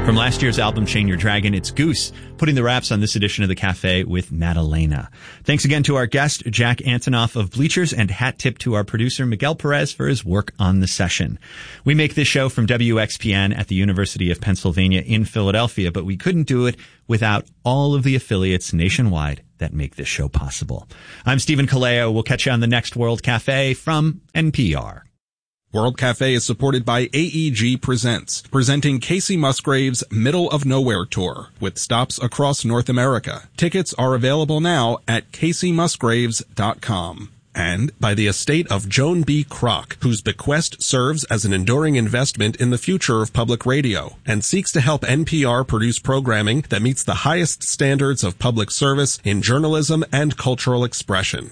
From last year's album, Chain Your Dragon, it's Goose, putting the wraps on this edition of The Cafe with Madalena. Thanks again to our guest, Jack Antonoff of Bleachers, and hat tip to our producer, Miguel Perez, for his work on the session. We make this show from WXPN at the University of Pennsylvania in Philadelphia, but we couldn't do it without all of the affiliates nationwide that make this show possible. I'm Stephen Kaleo. We'll catch you on the next World Cafe from NPR. World Cafe is supported by AEG Presents, presenting Casey Musgrave's Middle of Nowhere Tour, with stops across North America. Tickets are available now at CaseyMusgraves.com. And by the estate of Joan B. Kroc, whose bequest serves as an enduring investment in the future of public radio, and seeks to help NPR produce programming that meets the highest standards of public service in journalism and cultural expression.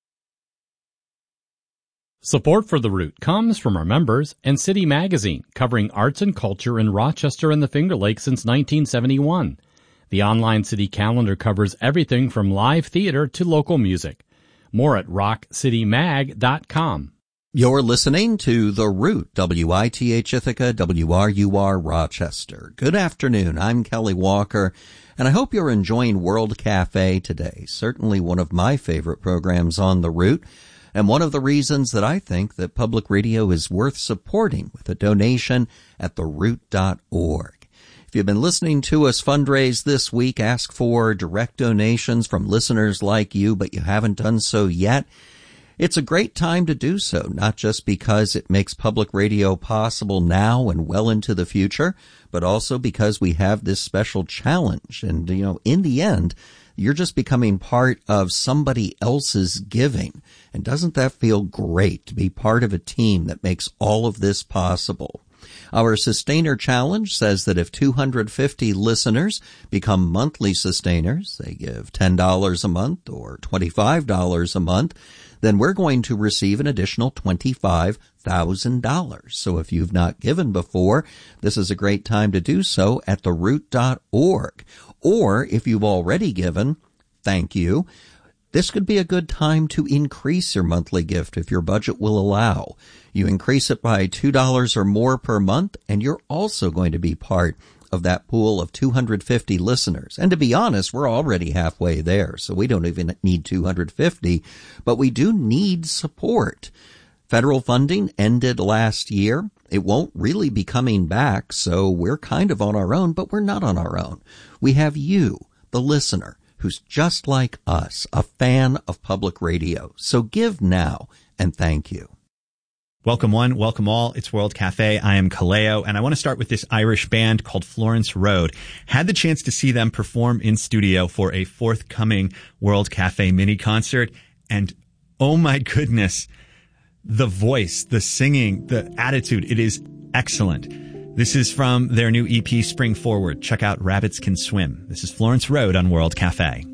Support for The Root comes from our members and City Magazine, covering arts and culture in Rochester and the Finger Lakes since 1971. The online city calendar covers everything from live theater to local music. More at rockcitymag.com. You're listening to The Root, WITH Ithaca, WRUR Rochester. Good afternoon. I'm Kelly Walker, and I hope you're enjoying World Cafe today. Certainly one of my favorite programs on The Root, and one of the reasons that I think that public radio is worth supporting with a donation at theroot.org. If you've been listening to us fundraise this week, ask for direct donations from listeners like you, but you haven't done so yet, it's a great time to do so, not just because it makes public radio possible now and well into the future, but also because we have this special challenge. And, in the end, you're just becoming part of somebody else's giving. And doesn't that feel great to be part of a team that makes all of this possible? Our Sustainer Challenge says that if 250 listeners become monthly sustainers, they give $10 a month or $25 a month, then we're going to receive an additional $25,000. So if you've not given before, this is a great time to do so at theroot.org. Or if you've already given, thank you. This could be a good time to increase your monthly gift if your budget will allow. You increase it by $2 or more per month, and you're also going to be part of that pool of 250 listeners. And to be honest, we're already halfway there, so we don't even need 250, but we do need support. Federal funding ended last year. It won't really be coming back, so we're kind of on our own, but we're not on our own. We have you, the listener, who's just like us, a fan of public radio. So give now, and thank you. Welcome one, welcome all. It's World Cafe. I am Kaleo, and I want to start with this Irish band called Florence Road. Had the chance to see them perform in studio for a forthcoming World Cafe mini concert, and oh my goodness, the voice, the singing, the attitude, it is excellent. This is from their new EP, Spring Forward. Check out Rabbits Can Swim. This is Florence Road on World Cafe.